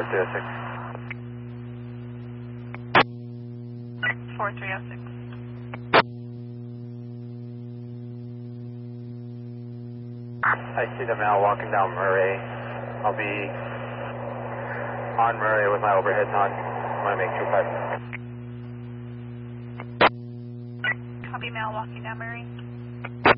4306. 4306. I see them now walking down Murray. I'll be on Murray with my overheads on. I'm going to make 25. Copy, Mal, walking down Murray.